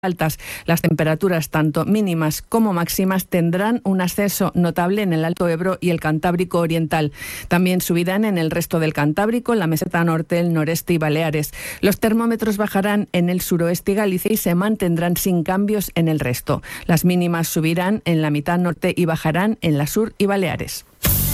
altas. Las temperaturas, tanto mínimas como máximas, tendrán un ascenso notable en el Alto Ebro y el Cantábrico Oriental. También subirán en el resto del Cantábrico, la meseta norte, el noreste y Baleares. Los termómetros bajarán en el suroeste y Galicia y se mantendrán sin cambios en el resto. Las mínimas subirán en la mitad norte y bajarán en la sur y Baleares.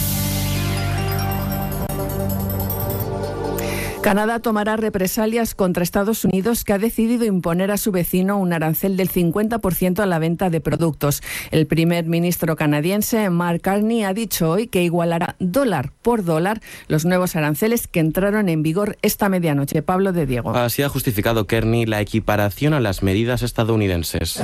Canadá tomará represalias contra Estados Unidos, que ha decidido imponer a su vecino un arancel del 50% a la venta de productos. El primer ministro canadiense, Mark Carney, ha dicho hoy que igualará dólar por dólar los nuevos aranceles que entraron en vigor esta medianoche. Pablo de Diego. Así ha justificado Carney la equiparación a las medidas estadounidenses.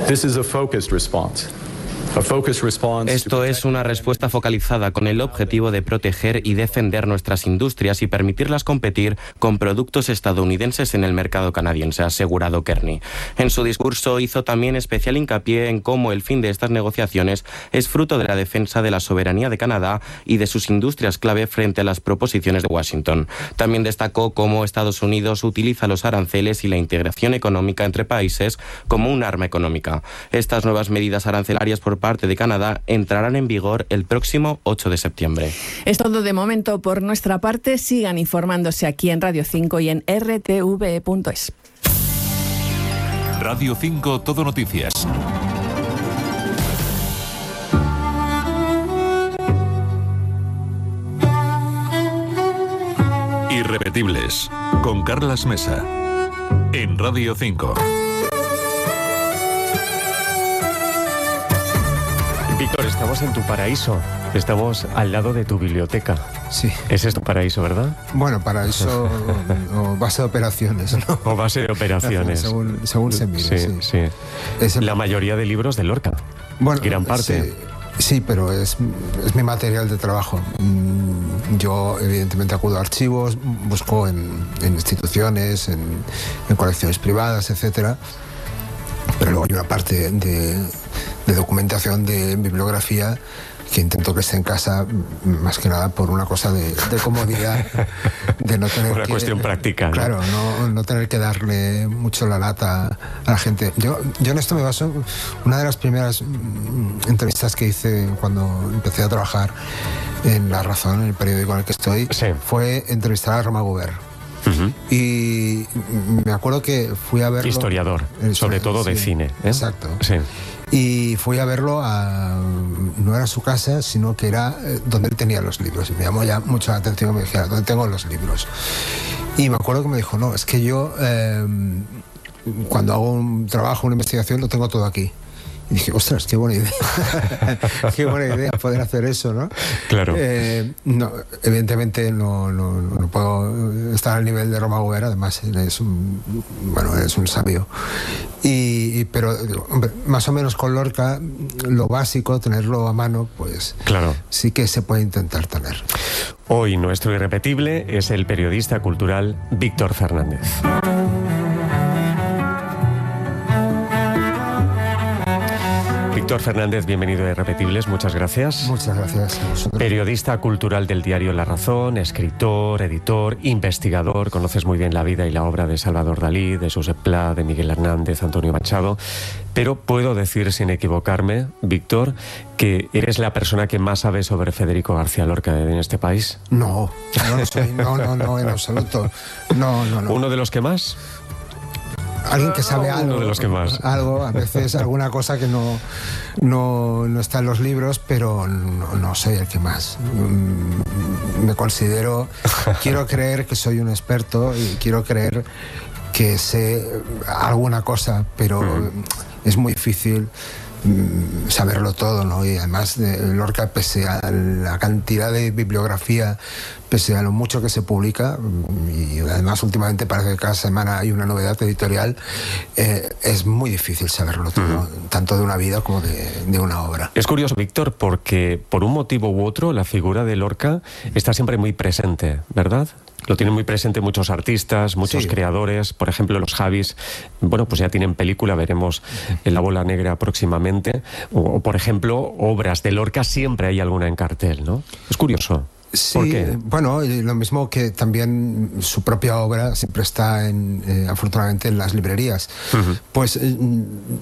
Esto es una respuesta focalizada con el objetivo de proteger y defender nuestras industrias y permitirlas competir con productos estadounidenses en el mercado canadiense, ha asegurado Carney. En su discurso hizo también especial hincapié en cómo el fin de estas negociaciones es fruto de la defensa de la soberanía de Canadá y de sus industrias clave frente a las proposiciones de Washington. También destacó cómo Estados Unidos utiliza los aranceles y la integración económica entre países como un arma económica. Estas nuevas medidas arancelarias por parte de Canadá entrarán en vigor el próximo 8 de septiembre. Es todo de momento por nuestra parte. Sigan informándose aquí en Radio 5 y en rtve.es. Radio 5 Todo Noticias. Irrepetibles, con Carlas Mesa, en Radio 5. Víctor, estamos en tu paraíso. Estamos al lado de tu biblioteca. Sí. Ese es tu paraíso, ¿verdad? Bueno, paraíso o base de operaciones, ¿no? O base de operaciones. según se mire, sí. La mayoría de libros de Lorca. Bueno, gran parte. Sí, pero es mi material de trabajo. Yo, evidentemente, acudo a archivos, busco en instituciones, en colecciones privadas, etcétera. Pero luego hay una parte de documentación, de bibliografía, que intento que esté en casa, más que nada por una cosa de comodidad, de no tener una cuestión práctica, ¿no? Claro, no tener que darle mucho la lata a la gente. Yo en esto me baso. Una de las primeras entrevistas que hice cuando empecé a trabajar en La Razón, en el periódico en el que estoy, fue entrevistar a Roma Gubern. Uh-huh. Y me acuerdo que fui a verlo. Historiador, sobre todo de cine, ¿eh? Exacto. Sí. Y fui a verlo no era su casa, sino que era donde él tenía los libros. Y me llamó ya mucho la atención que me dijera, ¿dónde tengo los libros? Y me acuerdo que me dijo, no, es que yo cuando hago un trabajo, una investigación, lo tengo todo aquí. Y dije, ostras, qué buena idea. Qué buena idea poder hacer eso, ¿no? Claro. No, evidentemente no puedo estar al nivel de Roma Gubern, además es un sabio. Pero, hombre, más o menos con Lorca, lo básico, tenerlo a mano, pues claro, sí que se puede intentar tener. Hoy nuestro irrepetible es el periodista cultural Víctor Fernández. Víctor Fernández, bienvenido a Irrepetibles, muchas gracias. Muchas gracias a vosotros. Periodista cultural del diario La Razón, escritor, editor, investigador, conoces muy bien la vida y la obra de Salvador Dalí, de Josep Pla, de Miguel Hernández, Antonio Machado, pero puedo decir sin equivocarme, Víctor, que eres la persona que más sabe sobre Federico García Lorca en este país. No lo soy, no, en absoluto. No. ¿Uno de los que más? Alguien que sabe algo. Uno de los que más. Algo, a veces alguna cosa que no está en los libros, pero no soy el que más. Me considero, quiero creer que soy un experto y quiero creer que sé alguna cosa, pero es muy difícil saberlo todo, ¿no? Y además Lorca, pese a la cantidad de bibliografía, pese a lo mucho que se publica, y además últimamente parece que cada semana hay una novedad editorial, es muy difícil saberlo todo, tanto de una vida como de una obra. Es curioso, Víctor, porque por un motivo u otro la figura de Lorca está siempre muy presente, ¿verdad? Lo tienen muy presente muchos artistas, muchos creadores, por ejemplo los Javis, bueno, pues ya tienen película, veremos La Bola Negra próximamente, o por ejemplo, obras de Lorca, siempre hay alguna en cartel, ¿no? Es curioso. Sí, ¿Por qué? bueno, y lo mismo que también su propia obra siempre está afortunadamente en las librerías. Pues